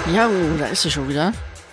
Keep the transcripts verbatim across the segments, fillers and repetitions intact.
Ja, da ist sie schon wieder.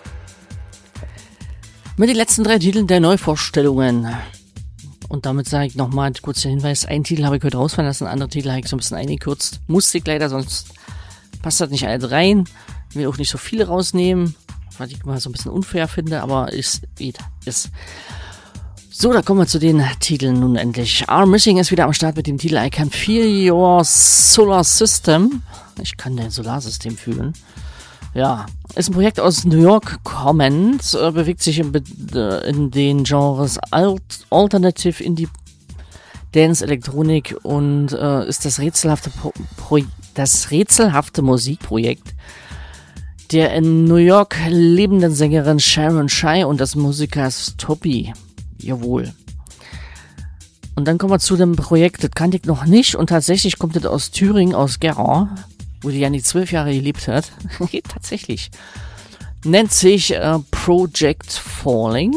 Mit den letzten drei Titeln der Neuvorstellungen. Und damit sage ich nochmal kurz den Hinweis, einen Titel habe ich heute rausfallen lassen, andere Titel habe ich so ein bisschen eingekürzt. Musste ich leider, sonst passt das nicht alles rein. Ich will auch nicht so viele rausnehmen, was ich mal so ein bisschen unfair finde, aber ist, ist. So, da kommen wir zu den Titeln nun endlich. R. Missing ist wieder am Start mit dem Titel I Can Feel Your Solar System. Ich kann dein Solarsystem fühlen. Ja, ist ein Projekt aus New York kommend, äh, bewegt sich in, äh, in den Genres Alt, Alternative, Indie, Dance, Elektronik und äh, ist das rätselhafte, Pro- Pro- das rätselhafte Musikprojekt der in New York lebenden Sängerin Sharon Shai und des Musikers Toppy. Jawohl. Und dann kommen wir zu dem Projekt, das kannte ich noch nicht und tatsächlich kommt das aus Thüringen, aus Gera, wo die ja nicht zwölf Jahre gelebt hat. Tatsächlich. Nennt sich äh, Project Falling.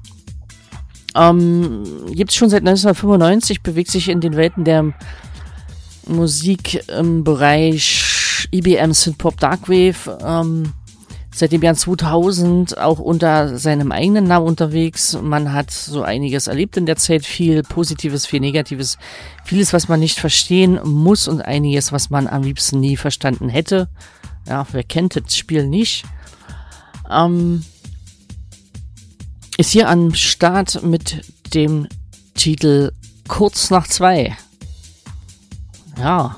Ähm, gibt's schon seit neunzehnhundertfünfundneunzig, bewegt sich in den Welten der Musik im Bereich I B M, Synthpop, Darkwave. Ähm, seit dem Jahr zweitausend auch unter seinem eigenen Namen unterwegs. Man hat so einiges erlebt in der Zeit, viel Positives, viel Negatives, vieles, was man nicht verstehen muss und einiges, was man am liebsten nie verstanden hätte. Ja, wer kennt das Spiel nicht? Ähm, ist hier am Start mit dem Titel Kurz nach zwei. Ja.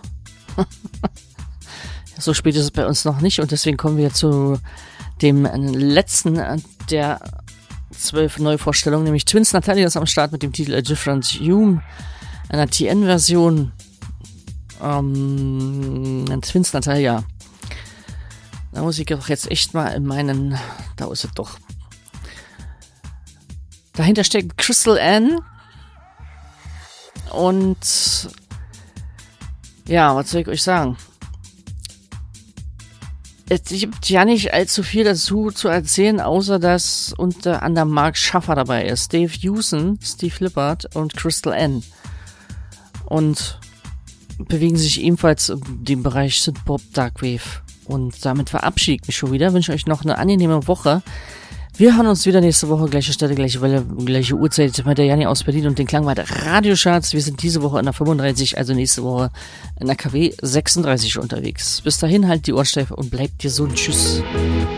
So spät ist es bei uns noch nicht und deswegen kommen wir zu dem letzten der zwölf Neuvorstellungen, nämlich Twins Natalia ist am Start mit dem Titel A Different Hue, einer T N-Version. Ähm, Twins Natalia. Da muss ich doch jetzt echt mal in meinen... Da ist es doch. Dahinter steckt Crystal Ann. Und... Ja, was soll ich euch sagen? Es gibt ja nicht allzu viel dazu zu erzählen, außer dass unter anderem Mark Schaffer dabei ist, Dave Hewson, Steve Lippert und Crystal Ann. Und bewegen sich ebenfalls in dem Bereich Synthpop, Darkwave. Und damit verabschiede ich mich schon wieder. Wünsche euch noch eine angenehme Woche. Wir hören uns wieder nächste Woche, gleiche Stelle, gleiche Welle, gleiche Uhrzeit mit der Janni aus Berlin und den Klangwald Radiocharts. Wir sind diese Woche in der fünfunddreißig, also nächste Woche in der K W sechsunddreißig unterwegs. Bis dahin, halt die Ohren steif und bleibt gesund. Tschüss.